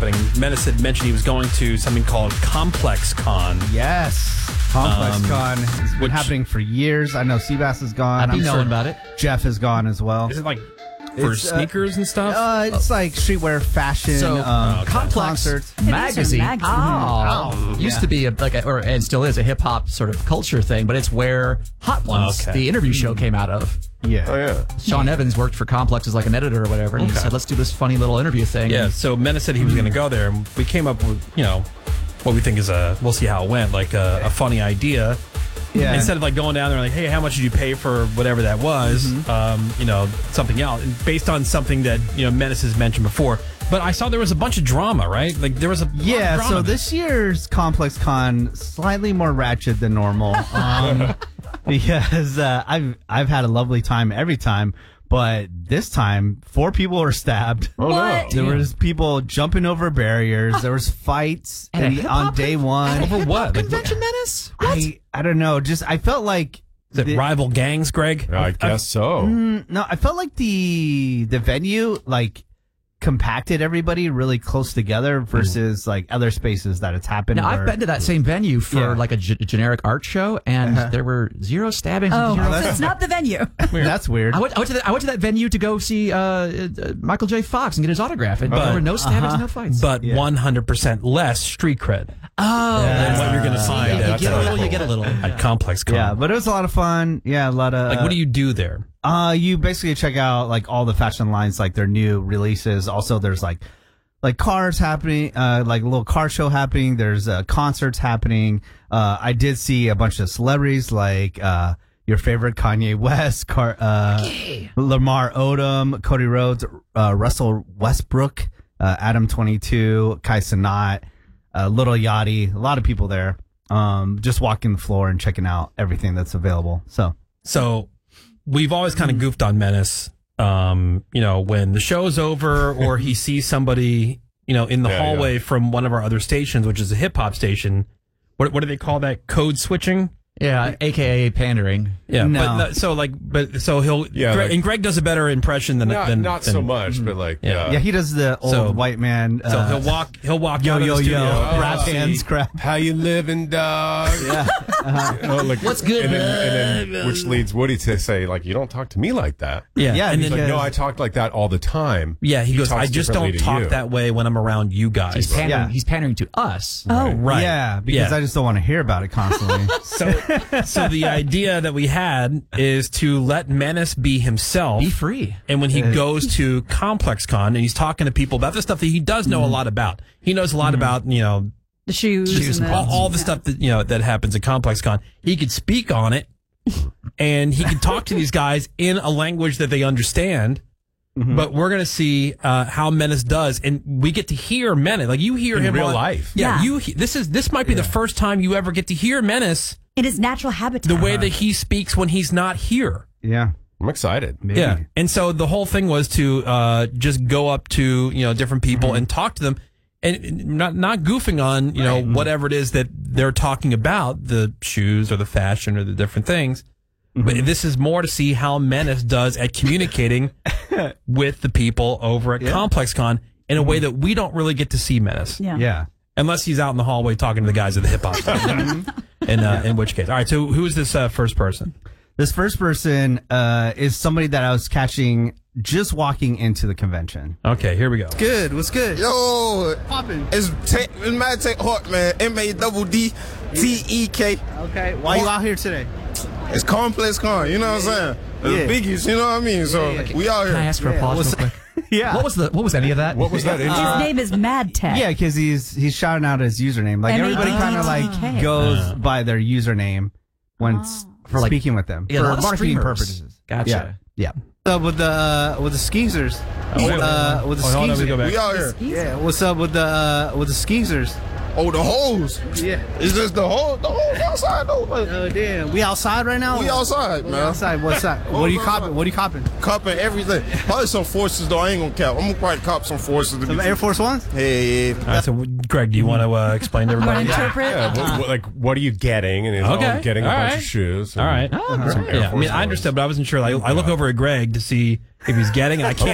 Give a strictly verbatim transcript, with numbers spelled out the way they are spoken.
happening. Menace had mentioned he was going to something called Complex Con. Yes. Complex Um, Con has been which- happening for years. I know Seabass is gone. I've been I'm knowing sure about it. Jeff is gone as well. Is it like for It's, uh, sneakers and stuff? Uh, it's like streetwear, fashion, So, um, okay. Complex concerts. magazine, magazine. Oh, Oh, used yeah. to be a, like, a, or and still is a hip hop sort of culture thing, but it's where Hot Ones, Okay. the interview show, came out of. Yeah. Oh, yeah. Sean Evans worked for Complex as like an editor or whatever, and he said, "Let's do this funny little interview thing." Yeah, so Menace said he was going to go there, and we came up with, you know, what we think is a, we'll see how it went, like a, a funny idea. Yeah. Instead of like going down there and like, hey, how much did you pay for whatever that was? Um, you know, something else, and based on something that, you know, Menace has mentioned before. But I saw there was a bunch of drama, right? Like there was a lot of Yeah, drama so there. this year's Complex Con slightly more ratchet than normal, um, because uh, I've I've had a lovely time every time, but this time four people were stabbed. Oh, What? no. There was people jumping over barriers. There was fights At a and hip-hop on day one. Over what? Like, Convention Menace? I I don't know. Just I felt like is it the- rival gangs, Greg? I guess so. Mm, no, I felt like the the venue like compacted everybody really close together versus like other spaces that it's happened. Now, I've where- been to that same venue for Yeah. like a g- generic art show, and Uh-huh. there were zero stabbings. Oh, and zero so it's not the venue. That's weird. I went, I went to that. I went to that venue to go see uh, uh, Michael J. Fox and get his autograph, and But- there were no stabbings, uh-huh. no fights. But Yeah. one hundred percent less street cred oh, than what you're going to find yeah, you at, get a uh, little, you get a little. at Complex Con. Yeah, but it was a lot of fun. Yeah, a lot of Like, what do you do there? Uh, you basically check out like all the fashion lines, like their new releases. Also, there's like like cars happening, uh, like a little car show happening. There's uh, concerts happening. Uh, I did see a bunch of celebrities like uh your favorite Kanye West, Car- uh, Lamar Odom, Cody Rhodes, uh, Russell Westbrook, uh, Adam twenty-two, Kai Cenat, uh, Little Yachty. A lot of people there. Um, just walking the floor and checking out everything that's available. So. So we've always kind of goofed on Menace. Um, you know, when the show's over or he sees somebody, you know, in the Yeah, hallway yeah. from one of our other stations, which is a hip hop station. What what do they call that? Code switching? Yeah, A K A pandering. Yeah. No. But no, so like, but so he'll. Yeah, Greg, like- and Greg does a better impression than Not, than not than- so much, but like, Yeah. yeah. Yeah, he does the old So- white man. So uh, he'll walk. He'll walk yo out yo of the yo, studio. Oh, rap see. hands, crap. How you living, dog? Yeah, You know, like, What's good, And then, and then, which leads Woody to say, like, you don't talk to me like that. Yeah. Yeah, And He's then, like, because- no, I talk like that all the time. yeah. He, He goes. talks I just don't differently to talk you." that way when I'm around you guys. He's pandering. Yeah. He's pandering to us. Oh, Right. yeah, because Yeah. I just don't want to hear about it constantly. So, so the idea that we had is to let Menace be himself. Be free. And when he goes to Complex Con and he's talking to people about the stuff that he does know a lot about, he knows a lot about, you know, the shoes. Shoes and and the, all, all the stuff that, you know, that happens at Complex Con. He could speak on it and he could talk to these guys in a language that they understand. But we're going to see uh, how Menace does. And we get to hear Menace. Like you hear In him real on- life. Yeah. Yeah. You, he- this is, this might be the first time you ever get to hear Menace in his natural habitat. the way that he speaks when he's not here. Yeah, I'm excited. maybe. Yeah. And so the whole thing was to uh, just go up to, you know, different people Mm-hmm. and talk to them and not not goofing on, you know, whatever it is that they're talking about, the shoes or the fashion or the different things. Mm-hmm. But this is more to see how Menace does at communicating with the people over at Yeah. Complex Con in a way that we don't really get to see Menace. Yeah. Yeah. Unless he's out in the hallway talking to the guys at the hip hop station. in, uh, in which case. All right, so who is this uh, first person? This first person uh, is somebody that I was catching just walking into the convention. Okay, here we go. Good. What's good? Yo, Poppin'. it's Tech, it's Mad Tech Hart, man. M A double D T E K. Okay. Why you out here today? It's Complex Con. You know what I'm saying? It's Yeah. biggies. You know what I mean? So Yeah. we out Can I here. ask for applause what's- real quick? Yeah. What was the? What was any of that? What was that? His intro? name is Mad Tech. Yeah, because he's he's shouting out his username. Like M A D everybody kind of T like K. goes by their username when s- For, like- speaking with them Yeah, a lot for of marketing streamers. purposes. Gotcha. Yeah. Yeah. Up with the uh, with the skeezers. uh, with the Oh, hold on, we go skeezers. back. We out here. Yeah. What's up with the uh, with the skeezers? Oh, the hoes. Yeah. It's just the hole. The hoes outside though. Like, Oh damn. We outside right now. we outside, We man. outside. What's that? What are you no, copping? no. What are you copping? Copping everything. Probably some forces though. I ain't gonna cap. I'm gonna probably cop some forces. To Some be Air Force Ones? Hey, All right, so Greg, do you want to uh, explain to I'm going everybody? to interpret. Yeah, what, what, like, what are you getting? And he's Okay. all getting a All bunch right. of shoes. All right. and some Air Yeah, I Force mean, I Ones. understood, but I wasn't sure. I, I look over at Greg to see if he's getting, and I can't.